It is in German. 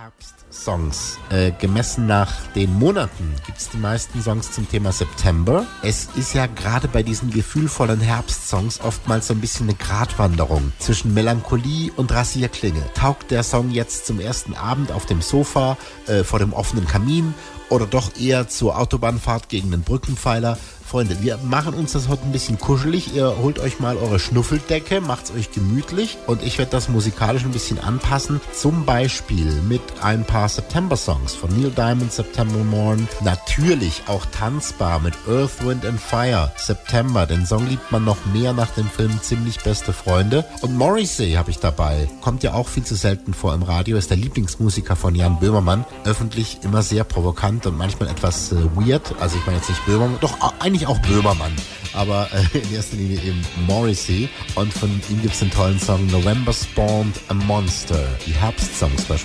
Herbstsongs. Gemessen nach den Monaten gibt es die meisten Songs zum Thema September. Es ist ja gerade bei diesen gefühlvollen Herbstsongs oftmals so ein bisschen eine Gratwanderung zwischen Melancholie und Rasierklinge. Taugt der Song jetzt zum ersten Abend auf dem Sofa vor dem offenen Kamin oder doch eher zur Autobahnfahrt gegen den Brückenpfeiler? Freunde, wir machen uns das heute ein bisschen kuschelig. Ihr holt euch mal eure Schnuffeldecke, macht's euch gemütlich und ich werde das musikalisch ein bisschen anpassen. Zum Beispiel mit ein paar September-Songs von Neil Diamond, September Morn. Natürlich auch tanzbar mit Earth, Wind and Fire, September. Den Song liebt man noch mehr nach dem Film Ziemlich beste Freunde. Und Morrissey habe ich dabei. Kommt ja auch viel zu selten vor im Radio. Ist der Lieblingsmusiker von Jan Böhmermann. Öffentlich immer sehr provokant und manchmal etwas weird. Also ich meine jetzt nicht Böhmermann, doch eigentlich auch Böhmermann, aber in erster Linie eben Morrissey. Und von ihm gibt es den tollen Song November Spawned a Monster. Die Herbstsongs beispielsweise.